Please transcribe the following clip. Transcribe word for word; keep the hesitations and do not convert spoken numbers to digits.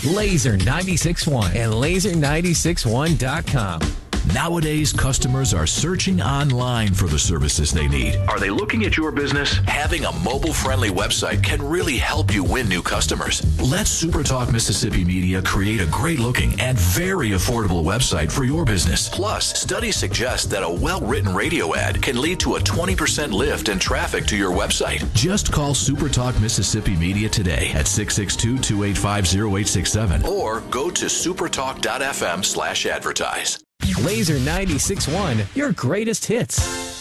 Laser ninety-six point one and laser nine six one dot com. Nowadays, customers are searching online for the services they need. Are they looking at your business? Having a mobile-friendly website can really help you win new customers. Let SuperTalk Mississippi Media create a great-looking and very affordable website for your business. Plus, studies suggest that a well-written radio ad can lead to a twenty percent lift in traffic to your website. Just call SuperTalk Mississippi Media today at six six two, two eight five, zero eight six seven or go to supertalk.fm slash advertise. Laser ninety-six point one, your greatest hits.